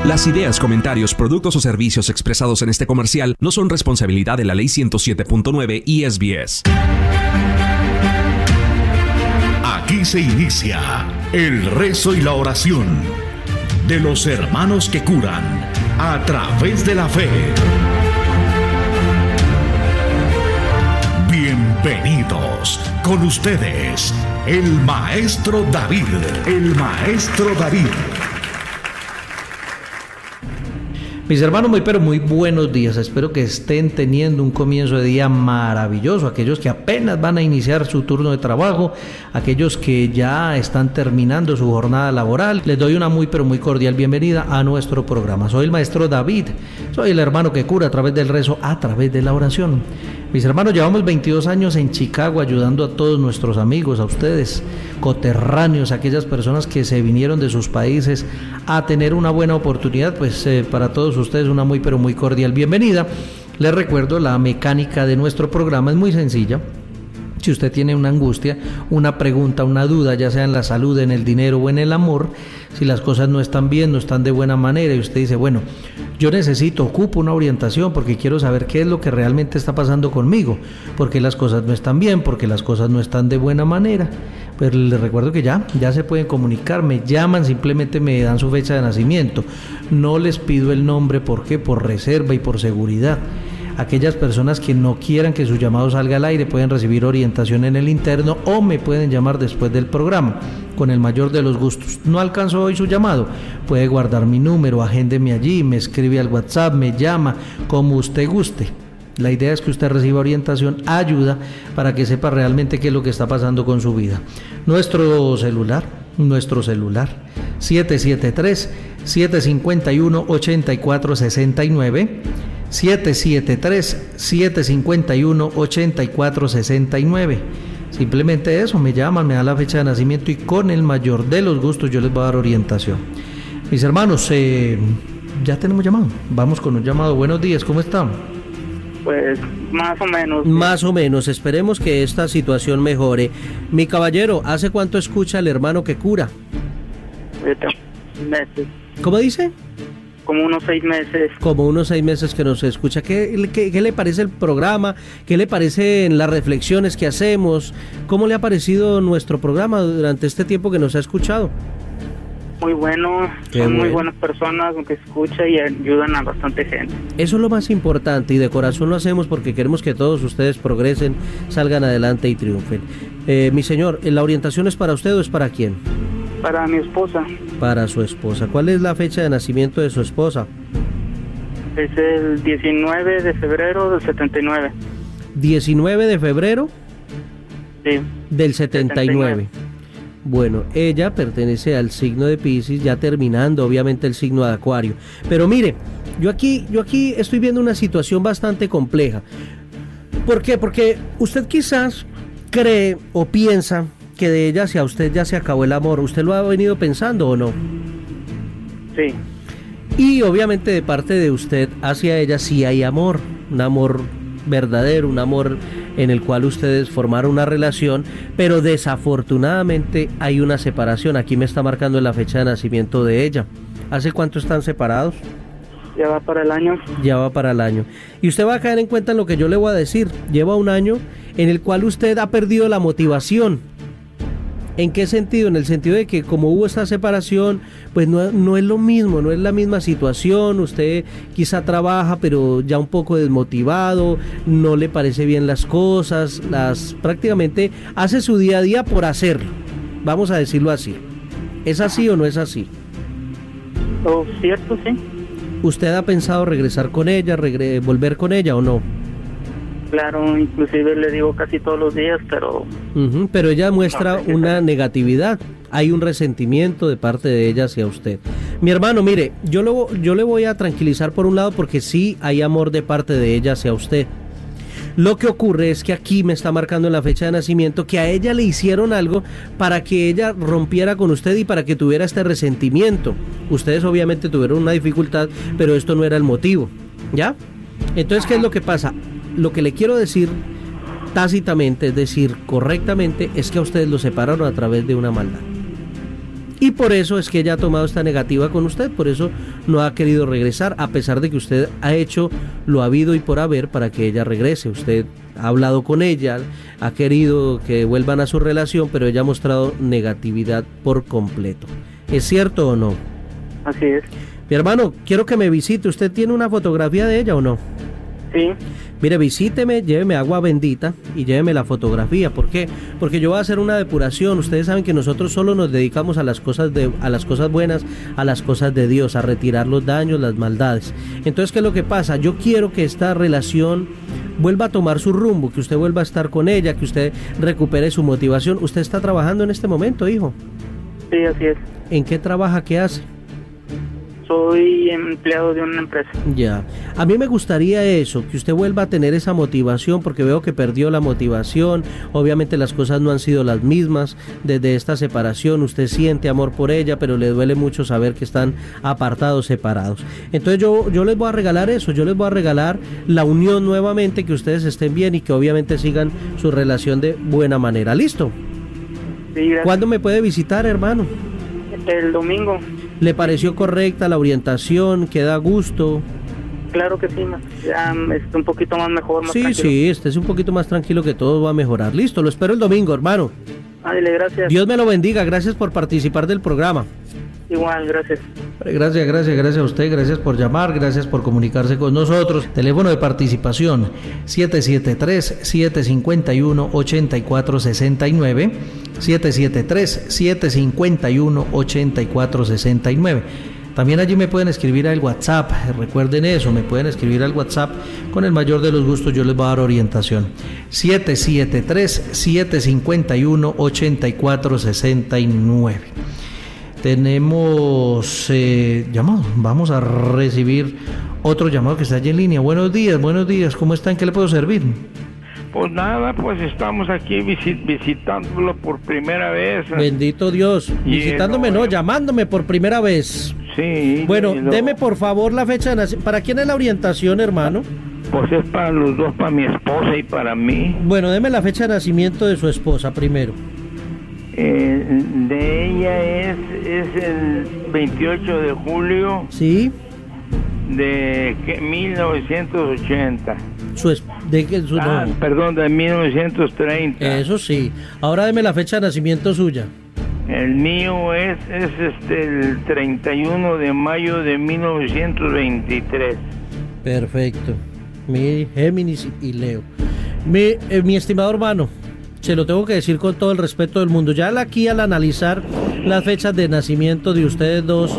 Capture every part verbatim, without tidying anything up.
Las ideas, comentarios, productos o servicios expresados en este comercial no son responsabilidad de la Ley ciento siete punto nueve y S B S. Aquí se inicia el rezo y la oración de los hermanos que curan a través de la fe. Bienvenidos con ustedes, el Maestro David, el Maestro David. Mis hermanos, muy pero muy buenos días. Espero que estén teniendo un comienzo de día maravilloso. Aquellos que apenas van a iniciar su turno de trabajo, aquellos que ya están terminando su jornada laboral, les doy una muy pero muy cordial bienvenida a nuestro programa. Soy el Maestro David, soy el hermano que cura a través del rezo, a través de la oración. Mis hermanos, llevamos veintidós años en Chicago ayudando a todos nuestros amigos, a ustedes, coterráneos, aquellas personas que se vinieron de sus países a tener una buena oportunidad. Pues eh, para todos ustedes una muy pero muy cordial bienvenida. Les recuerdo, la mecánica de nuestro programa es muy sencilla. Si usted tiene una angustia, una pregunta, una duda, ya sea en la salud, en el dinero o en el amor, si las cosas no están bien, no están de buena manera y usted dice, bueno, yo necesito, ocupo una orientación porque quiero saber qué es lo que realmente está pasando conmigo, porque las cosas no están bien, porque las cosas no están de buena manera, pues les recuerdo que ya, ya se pueden comunicar, me llaman, simplemente me dan su fecha de nacimiento, no les pido el nombre, ¿por qué? Por reserva y por seguridad. Aquellas personas que no quieran que su llamado salga al aire pueden recibir orientación en el interno o me pueden llamar después del programa, con el mayor de los gustos. No alcanzo hoy su llamado, puede guardar mi número, agéndeme allí, me escribe al WhatsApp, me llama, como usted guste. La idea es que usted reciba orientación, ayuda, para que sepa realmente qué es lo que está pasando con su vida. Nuestro celular, nuestro celular, siete siete tres, siete cinco uno, ocho cuatro seis nueve, siete siete tres, siete cinco uno, ocho cuatro seis nueve. Simplemente eso, me llaman, me dan la fecha de nacimiento y con el mayor de los gustos yo les voy a dar orientación. Mis hermanos, eh, ya tenemos llamado, vamos con un llamado. Buenos días, ¿cómo están? Pues más o menos. Más o menos, esperemos que esta situación mejore. Mi caballero, ¿hace cuánto escucha al hermano que cura? Meses. ¿Cómo dice? Como unos seis meses. Como unos seis meses que nos escucha. ¿Qué, qué, qué le parece el programa? ¿Qué le parecen las reflexiones que hacemos? ¿Cómo le ha parecido nuestro programa durante este tiempo que nos ha escuchado? Muy bueno, Qué son bueno. muy buenas personas que escuchan y ayudan a bastante gente. Eso es lo más importante y de corazón lo hacemos porque queremos que todos ustedes progresen, salgan adelante y triunfen. Eh, mi señor, ¿la orientación es para usted o es para quién? Para mi esposa. Para su esposa. ¿Cuál es la fecha de nacimiento de su esposa? Es el diecinueve de febrero del setenta y nueve. diecinueve de febrero Sí. del setenta y nueve. Bueno, ella pertenece al signo de Piscis, ya terminando obviamente el signo de Acuario. Pero mire, yo aquí, yo aquí estoy viendo una situación bastante compleja. ¿Por qué? Porque usted quizás cree o piensa que de ella hacia usted ya se acabó el amor. ¿Usted lo ha venido pensando o no? Sí. Y obviamente de parte de usted hacia ella sí hay amor, un amor verdadero, un amor en el cual ustedes formaron una relación, pero desafortunadamente hay una separación. Aquí me está marcando la fecha de nacimiento de ella. ¿Hace cuánto están separados? Ya va para el año. Ya va para el año. Y usted va a caer en cuenta en lo que yo le voy a decir. Lleva un año en el cual usted ha perdido la motivación. ¿En qué sentido? En el sentido de que como hubo esta separación, pues no, no es lo mismo, no es la misma situación. Usted quizá trabaja, pero ya un poco desmotivado, no le parece bien las cosas, las prácticamente hace su día a día por hacerlo. Vamos a decirlo así. ¿Es así o no es así? Oh, cierto, sí. ¿Usted ha pensado regresar con ella, regre- volver con ella o no? Claro, inclusive le digo casi todos los días, pero... Uh-huh, pero ella muestra No, una negatividad, hay un resentimiento de parte de ella hacia usted. Mi hermano, mire, yo, lo, yo le voy a tranquilizar por un lado porque sí hay amor de parte de ella hacia usted. Lo que ocurre es que aquí me está marcando en la fecha de nacimiento que a ella le hicieron algo para que ella rompiera con usted y para que tuviera este resentimiento. Ustedes obviamente tuvieron una dificultad, pero esto no era el motivo, ¿ya? Entonces, ¿qué es lo que pasa? Lo que le quiero decir tácitamente, es decir, correctamente, es que a ustedes los separaron a través de una maldad. y por eso es que ella ha tomado esta negativa con usted, por eso no ha querido regresar, a pesar de que usted ha hecho lo habido y por haber para que ella regrese. Usted ha hablado con ella, ha querido que vuelvan a su relación, pero ella ha mostrado negatividad por completo. ¿Es cierto o no? Así es. Mi hermano, quiero que me visite. ¿Usted tiene una fotografía de ella o no? Sí. Mire, visíteme, lléveme agua bendita y lléveme la fotografía. ¿Por qué? Porque yo voy a hacer una depuración. Ustedes saben que nosotros solo nos dedicamos a las cosas de, a las cosas buenas, a las cosas de Dios, a retirar los daños, las maldades. Entonces, ¿qué es lo que pasa? Yo quiero que esta relación vuelva a tomar su rumbo, que usted vuelva a estar con ella, que usted recupere su motivación. ¿Usted está trabajando en este momento, hijo? Sí, así es. ¿En qué trabaja? ¿Qué hace? Soy empleado de una empresa. Ya, a mí me gustaría eso, que usted vuelva a tener esa motivación, porque veo que perdió la motivación. Obviamente las cosas no han sido las mismas desde esta separación. Usted siente amor por ella, pero le duele mucho saber que están apartados, separados. Entonces yo, yo les voy a regalar eso, yo les voy a regalar la unión nuevamente, que ustedes estén bien y que obviamente sigan su relación de buena manera. ¿Listo? Sí, gracias. ¿Cuándo me puede visitar, hermano? El domingo. ¿Le pareció correcta la orientación? ¿Queda a gusto? Claro que sí, ma. Ya está un poquito más mejor, más Sí, tranquilo. sí, estés un poquito más tranquilo, que todo va a mejorar. Listo, lo espero el domingo, hermano. Dale, gracias. Dios me lo bendiga, gracias por participar del programa. Igual, gracias. Gracias, gracias, gracias a usted, gracias por llamar, gracias por comunicarse con nosotros. Teléfono de participación siete siete tres, siete cinco uno, ocho cuatro seis nueve, siete siete tres, siete cinco uno, ocho cuatro seis nueve. También allí me pueden escribir al WhatsApp, recuerden eso, me pueden escribir al WhatsApp, con el mayor de los gustos yo les voy a dar orientación. siete siete tres, siete cinco uno, ocho cuatro seis nueve. Tenemos eh, llamado, vamos a recibir otro llamado que está allí en línea. Buenos días, buenos días, ¿cómo está? ¿En qué le puedo servir? Pues nada, pues estamos aquí visit visitándolo por primera vez. Bendito Dios, Y visitándome, no, no, eh. llamándome por primera vez. Sí. Bueno, y lo- deme por favor la fecha de nacimiento. ¿Para quién es la orientación, hermano? Pues es para los dos, para mi esposa y para mí. Bueno, deme la fecha de nacimiento de su esposa primero. Eh, de ella es, es el veintiocho de julio ¿Sí? de ¿qué? mil novecientos ochenta. Su es- de que su Ah, no. perdón, de mil novecientos treinta. Eso sí. Ahora deme la fecha de nacimiento suya. El mío es, es este el treinta y uno de mayo de mil novecientos veintitrés. Perfecto. Mi Géminis y Leo. Mi, eh, mi estimado hermano, se lo tengo que decir con todo el respeto del mundo. Ya aquí al analizar las fechas de nacimiento de ustedes dos,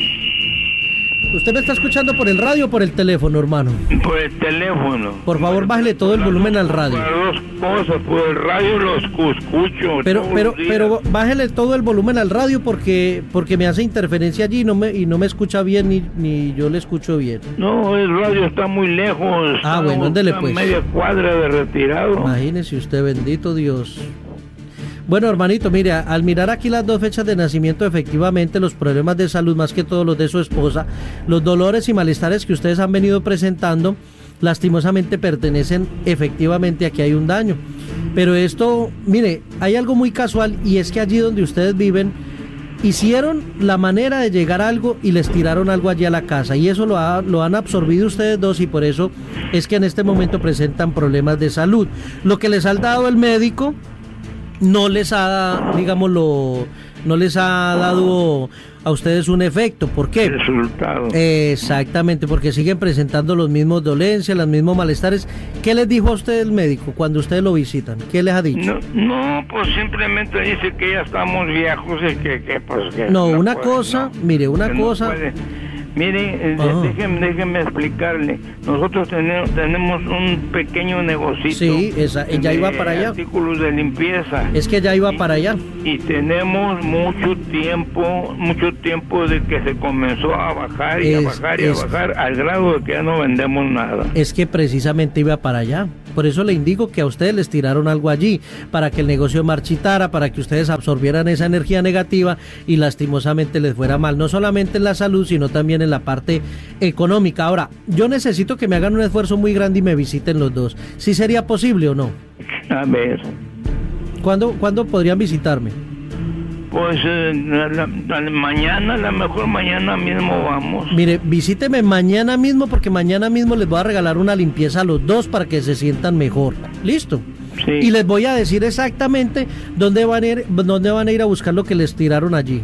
¿usted me está escuchando por el radio o por el teléfono, hermano? Por el teléfono. Por favor, bájele todo el volumen al radio. Las dos cosas, por el radio los escucho. Pero, todos pero, los días. pero bájele todo el volumen al radio porque, porque me hace interferencia allí y no me, y no me escucha bien ni, ni yo le escucho bien. No, el radio está muy lejos. Ah, está- bueno, ándele, está pues. media cuadra de retirado. Imagínese usted, bendito Dios. Bueno, hermanito, mire, al mirar aquí las dos fechas de nacimiento, efectivamente los problemas de salud, más que todos los de su esposa, los dolores y malestares que ustedes han venido presentando, lastimosamente pertenecen efectivamente a que hay un daño. Pero esto, mire, hay algo muy casual y es que allí donde ustedes viven, hicieron la manera de llegar a algo y les tiraron algo allí a la casa y eso lo, ha- lo han absorbido ustedes dos y por eso es que en este momento presentan problemas de salud. Lo que les ha dado el médico no les ha, digámoslo, no les ha dado a ustedes un efecto. ¿Por qué? Resultado. Exactamente, porque siguen presentando los mismos dolencias, los mismos malestares. ¿Qué les dijo a usted el médico cuando ustedes lo visitan? ¿Qué les ha dicho? No, no, pues simplemente dice que ya estamos viejos y que, que pues que No, una puede, cosa, no, mire, una que no cosa. puede. Mire, eh, Ah. déjeme, déjeme explicarle. Nosotros tenemos, tenemos un pequeño negocito. Sí, esa- ella de iba para allá. Artículos de limpieza. Es que ya iba Y- para allá. Y tenemos mucho tiempo, mucho tiempo de que se comenzó a bajar y Es- a bajar y es- a bajar al grado de que ya no vendemos nada. Es que precisamente iba para allá. Por eso le indico que a ustedes les tiraron algo allí, para que el negocio marchitara, para que ustedes absorbieran esa energía negativa y lastimosamente les fuera mal, no solamente en la salud, sino también en la parte económica. Ahora, yo necesito que me hagan un esfuerzo muy grande y me visiten los dos. ¿Sí sería posible o no? A ver, ¿Cuándo, ¿cuándo podrían visitarme? Pues eh, la, la, mañana, a lo mejor mañana mismo vamos. Mire, visíteme mañana mismo porque mañana mismo les voy a regalar una limpieza a los dos para que se sientan mejor. ¿Listo? Sí. Y les voy a decir exactamente dónde van a ir, dónde van a ir a buscar lo que les tiraron allí.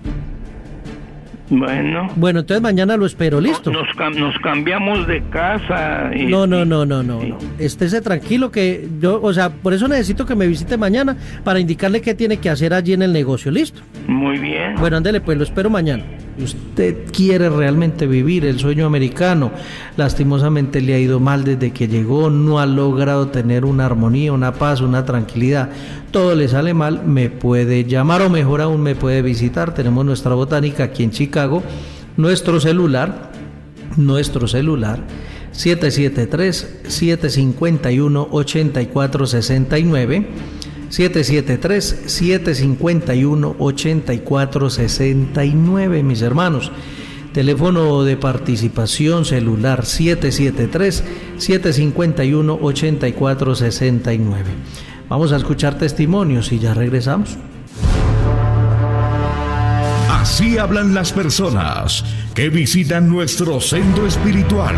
Bueno. Bueno, entonces mañana lo espero, ¿listo? Nos, nos cambiamos de casa. Y, no, no, no, no, no, no. Estése tranquilo que yo, o sea, por eso necesito que me visite mañana para indicarle qué tiene que hacer allí en el negocio, ¿listo? Muy bien. Bueno, ándele, pues lo espero mañana. Usted quiere realmente vivir el sueño americano, lastimosamente le ha ido mal desde que llegó, no ha logrado tener una armonía, una paz, una tranquilidad, todo le sale mal, me puede llamar o mejor aún me puede visitar. Tenemos nuestra botánica aquí en Chicago, nuestro celular, nuestro celular siete siete tres, siete cinco uno, ocho cuatro seis nueve, siete siete tres, siete cinco uno, ocho cuatro seis nueve, mis hermanos. Teléfono de participación celular siete siete tres, siete cinco uno, ocho cuatro seis nueve. Vamos a escuchar testimonios y ya regresamos. Así hablan las personas que visitan nuestro centro espiritual.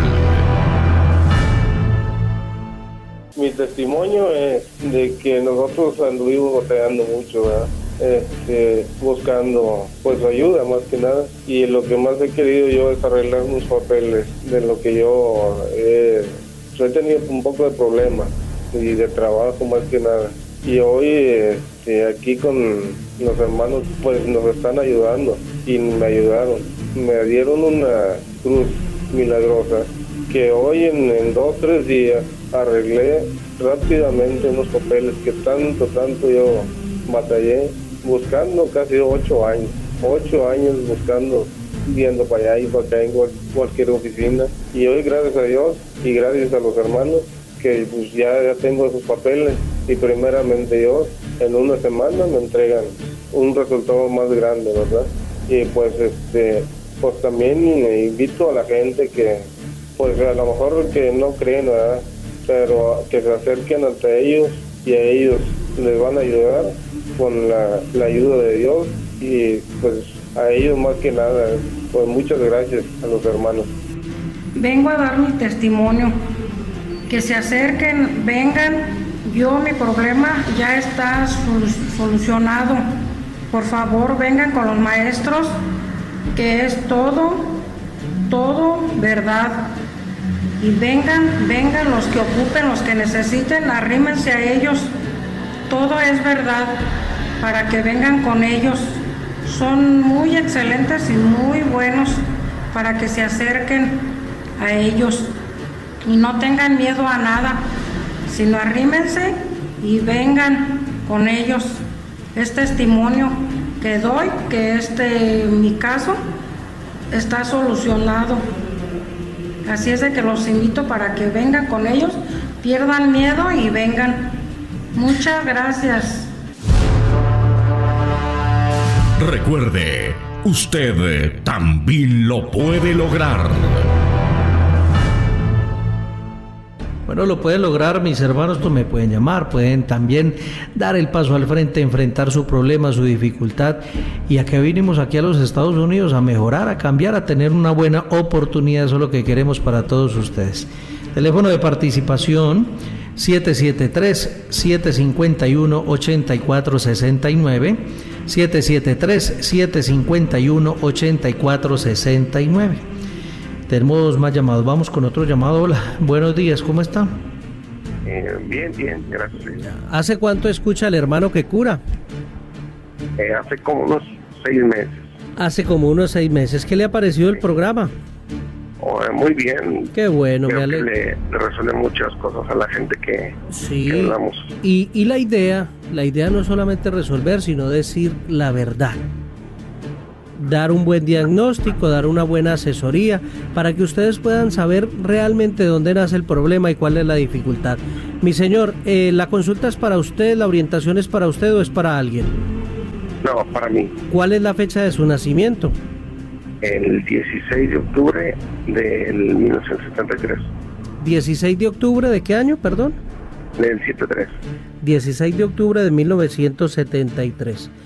Mi testimonio es de que nosotros anduvimos batallando mucho, ¿verdad? Este, buscando pues ayuda más que nada, y lo que más he querido yo es arreglar mis papeles de lo que yo eh, he tenido un poco de problemas y de trabajo más que nada, y hoy este, aquí con los hermanos pues nos están ayudando y me ayudaron, me dieron una cruz milagrosa que hoy en, en dos tres días arreglé rápidamente unos papeles que tanto tanto yo batallé buscando casi ocho años, ocho años buscando, viendo para allá y para acá en cual, cualquier oficina, y hoy gracias a Dios y gracias a los hermanos que pues ya, ya tengo esos papeles, y primeramente Dios en una semana me entregan un resultado más grande, ¿verdad? Y pues este pues también invito a la gente que pues a lo mejor que no creen, ¿verdad?, pero que se acerquen ante ellos y a ellos les van a ayudar con la, la ayuda de Dios, y pues a ellos más que nada, pues muchas gracias a los hermanos. Vengo a dar mi testimonio, que se acerquen, vengan, yo mi problema ya está solucionado, por favor vengan con los maestros, que es todo, todo verdad. Y vengan, vengan los que ocupen, los que necesiten, arrímense a ellos. Todo es verdad, para que vengan con ellos. Son muy excelentes y muy buenos para que se acerquen a ellos y no tengan miedo a nada, sino arrímense y vengan con ellos. Es testimonio que doy, que este, mi caso está solucionado. Así es de que los invito para que vengan con ellos, pierdan miedo y vengan. Muchas gracias. Recuerde, usted también lo puede lograr. Bueno, lo pueden lograr, mis hermanos, pues me pueden llamar, pueden también dar el paso al frente, enfrentar su problema, su dificultad. Y a que vinimos aquí a los Estados Unidos a mejorar, a cambiar, a tener una buena oportunidad. Eso es lo que queremos para todos ustedes. Teléfono de participación siete siete tres, siete cinco uno, ocho cuatro seis nueve, siete siete tres, siete cinco uno, ocho cuatro seis nueve. Tenemos más llamados, vamos con otro llamado. Hola, buenos días, ¿cómo está? Eh, bien, bien, gracias. ¿Hace cuánto escucha al hermano que cura? Eh, hace como unos seis meses. Hace como unos seis meses. ¿Qué le ha parecido el programa? Oh, muy bien. Qué bueno, Creo me que alegro. le, le resuelve muchas cosas a la gente que, Sí. que hablamos. Y, y la idea, la idea no es solamente resolver, sino decir la verdad. Dar un buen diagnóstico, dar una buena asesoría, para que ustedes puedan saber realmente dónde nace el problema y cuál es la dificultad. Mi señor, eh, ¿la consulta es para usted, la orientación es para usted o es para alguien? No, para mí. ¿Cuál es la fecha de su nacimiento? El dieciséis de octubre del mil novecientos setenta y tres. ¿dieciséis de octubre de qué año, perdón? Del setenta y tres. dieciséis de octubre de mil novecientos setenta y tres.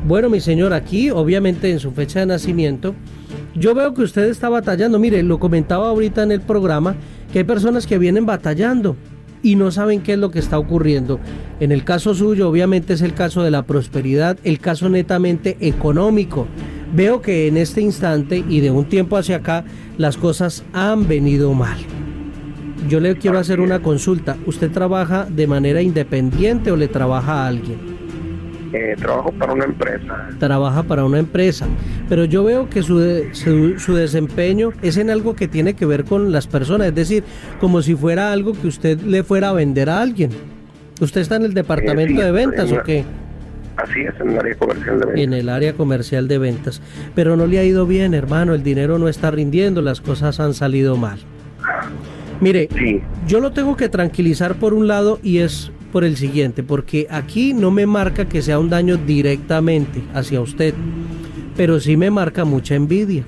Bueno, mi señor, aquí, obviamente en su fecha de nacimiento, yo veo que usted está batallando. Mire, lo comentaba ahorita en el programa, que hay personas que vienen batallando y no saben qué es lo que está ocurriendo. En el caso suyo, obviamente es el caso de la prosperidad, el caso netamente económico. Veo que en este instante y de un tiempo hacia acá, las cosas han venido mal. Yo le quiero hacer una consulta. ¿Usted trabaja de manera independiente o le trabaja a alguien? Eh, trabajo para una empresa. Trabaja para una empresa, pero yo veo que su, de, su, su desempeño es en algo que tiene que ver con las personas, es decir, como si fuera algo que usted le fuera a vender a alguien. ¿Usted está en el departamento eh, sí, de ventas o qué? Así es, en el área comercial de ventas. En el área comercial de ventas, pero no le ha ido bien, hermano, el dinero no está rindiendo, las cosas han salido mal. Mire, sí. Yo lo tengo que tranquilizar por un lado y es por el siguiente, porque aquí no me marca que sea un daño directamente hacia usted, pero sí me marca mucha envidia.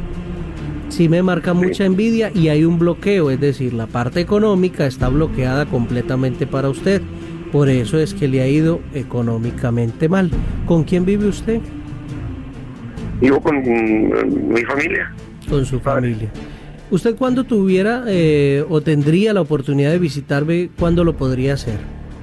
Sí me marca sí. mucha envidia y hay un bloqueo, es decir, la parte económica está bloqueada completamente para usted. Por eso es que le ha ido económicamente mal. ¿Con quién vive usted? Vivo con mi familia. Con su familia. ¿Usted cuándo tuviera eh, o tendría la oportunidad de visitarme, cuándo lo podría hacer?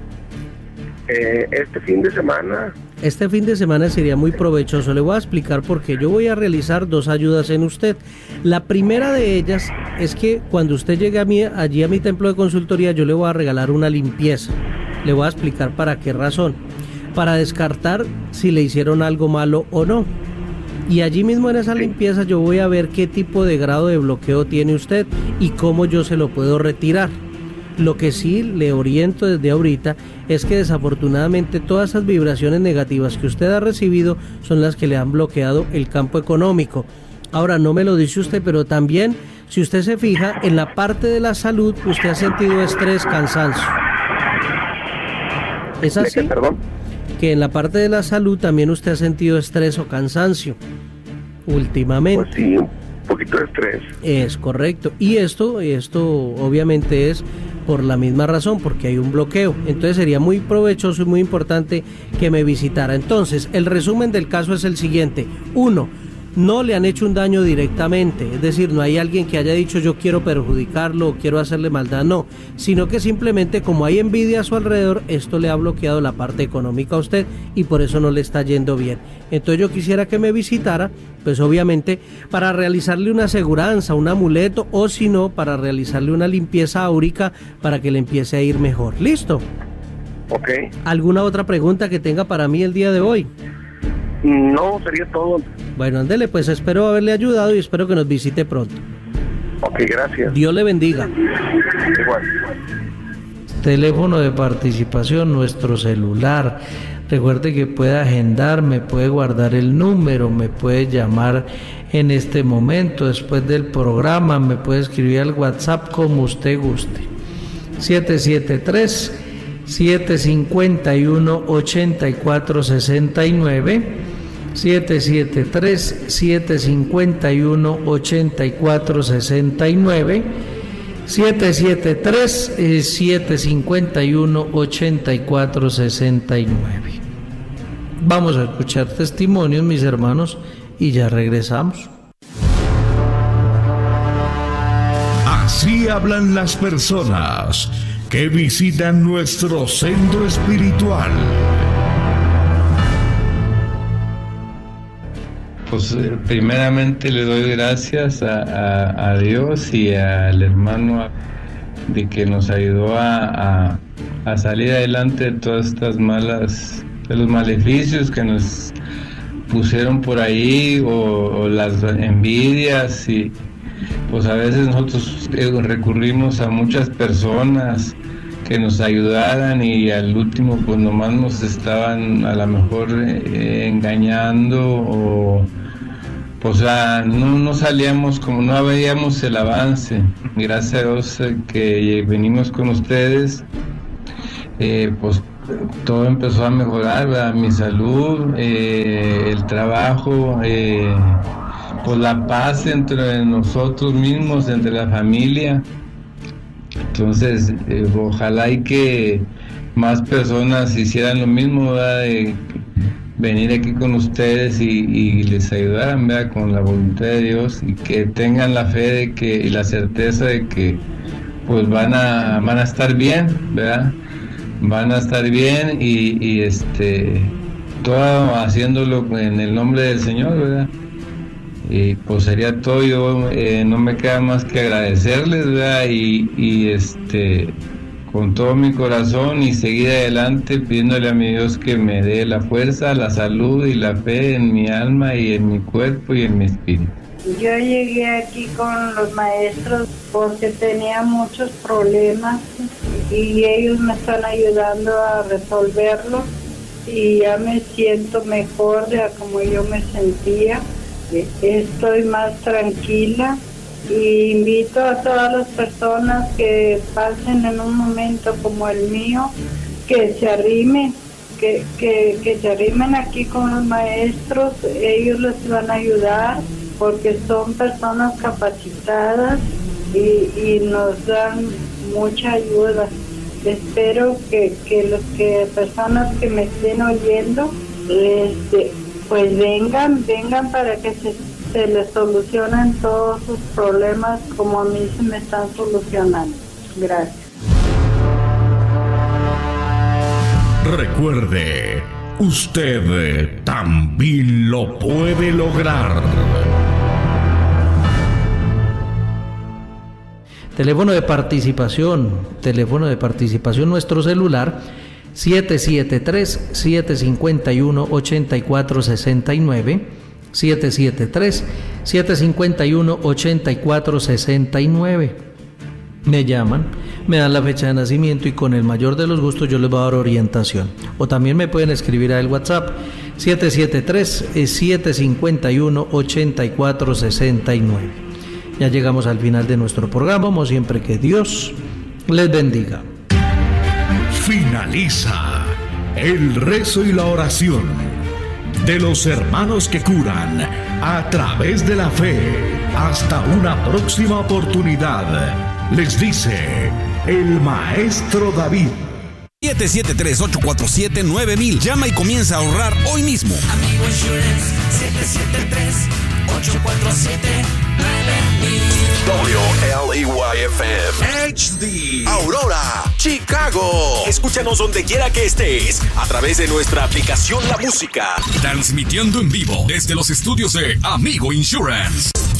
Eh, este fin de semana. Este fin de semana sería muy provechoso. Le voy a explicar por qué. Yo voy a realizar dos ayudas en usted. La primera de ellas es que cuando usted llegue a mí, allí a mi templo de consultoría, yo le voy a regalar una limpieza. Le voy a explicar para qué razón. Para descartar si le hicieron algo malo o no. Y allí mismo en esa limpieza yo voy a ver qué tipo de grado de bloqueo tiene usted y cómo yo se lo puedo retirar. Lo que sí le oriento desde ahorita es que desafortunadamente todas esas vibraciones negativas que usted ha recibido son las que le han bloqueado el campo económico. Ahora, no me lo dice usted, pero también, si usted se fija, en la parte de la salud usted ha sentido estrés, cansancio. ¿Es así? Perdón. Que en la parte de la salud también usted ha sentido estrés o cansancio últimamente. Pues sí, un poquito de estrés. Es correcto. Y esto, esto obviamente es por la misma razón, porque hay un bloqueo. Entonces sería muy provechoso y muy importante que me visitara. Entonces, el resumen del caso es el siguiente. Uno, no le han hecho un daño directamente, es decir, no hay alguien que haya dicho yo quiero perjudicarlo o quiero hacerle maldad, no, sino que simplemente como hay envidia a su alrededor, esto le ha bloqueado la parte económica a usted y por eso no le está yendo bien. Entonces yo quisiera que me visitara, pues obviamente para realizarle una aseguranza, un amuleto o si no, para realizarle una limpieza áurica para que le empiece a ir mejor. ¿Listo? Ok. ¿Alguna otra pregunta que tenga para mí el día de hoy? No, sería todo. Bueno, ándele, pues espero haberle ayudado y espero que nos visite pronto. Ok, gracias. Dios le bendiga. Igual. Teléfono de participación, nuestro celular. Recuerde que puede agendar, me puede guardar el número, me puede llamar en este momento, después del programa, me puede escribir al WhatsApp como usted guste. siete siete tres, siete cinco uno, ocho cuatro seis nueve siete siete tres, siete cinco uno, ocho cuatro seis nueve siete siete tres, siete cinco uno, ocho cuatro seis nueve. Vamos a escuchar testimonios, mis hermanos, y ya regresamos. Así hablan las personas que visitan nuestro centro espiritual. Pues primeramente le doy gracias a, a, a Dios y al hermano de que nos ayudó a, a, a salir adelante de todas estas malas, de los maleficios que nos pusieron por ahí o, o las envidias, y pues a veces nosotros recurrimos a muchas personas que nos ayudaran y al último pues nomás nos estaban a lo mejor eh, engañando o pues ah, no, no salíamos, como no veíamos el avance. Gracias a Dios eh, que venimos con ustedes, eh, pues todo empezó a mejorar, ¿verdad? Mi salud, eh, el trabajo, eh, pues la paz entre nosotros mismos, entre la familia. Entonces, eh, ojalá y que más personas hicieran lo mismo, ¿verdad? De, venir aquí con ustedes y, y les ayudaran, ¿verdad? Con la voluntad de Dios, y que tengan la fe de que, y la certeza de que pues van a, van a estar bien, ¿verdad? Van a estar bien y, y este todo haciéndolo en el nombre del Señor, ¿verdad? Y pues sería todo. Yo eh, no me queda más que agradecerles, ¿verdad? Y, y este con todo mi corazón y seguir adelante pidiéndole a mi Dios que me dé la fuerza, la salud y la fe en mi alma y en mi cuerpo y en mi espíritu. Yo llegué aquí con los maestros porque tenía muchos problemas y ellos me están ayudando a resolverlos y ya me siento mejor de como yo me sentía. Estoy más tranquila y invito a todas las personas que pasen en un momento como el mío que se arrimen, que, que, que se arrimen aquí con los maestros. Ellos les van a ayudar porque son personas capacitadas y, y nos dan mucha ayuda. Espero que, que los que personas que me estén oyendo este, pues vengan, vengan para que se, se les solucionen todos sus problemas como a mí se me están solucionando. Gracias. Recuerde, usted también lo puede lograr. Teléfono de participación, teléfono de participación, nuestro celular siete siete tres, siete cinco uno, ocho cuatro seis nueve, siete siete tres, siete cinco uno, ocho cuatro seis nueve. Me llaman, me dan la fecha de nacimiento y con el mayor de los gustos yo les voy a dar orientación. O también me pueden escribir al WhatsApp siete siete tres, siete cinco uno, ocho cuatro seis nueve. Ya llegamos al final de nuestro programa, como siempre, que Dios les bendiga. Finaliza el rezo y la oración de los hermanos que curan a través de la fe. Hasta una próxima oportunidad, les dice el Maestro David. siete siete tres, ocho cuatro siete, nueve mil. Llama y comienza a ahorrar hoy mismo. Amigo Insurance, siete siete tres, ocho cuatro siete, nueve mil. W L E Y F M H D Aurora, Chicago. Escúchanos donde quiera que estés a través de nuestra aplicación La Música. Transmitiendo en vivo desde los estudios de Amigo Insurance.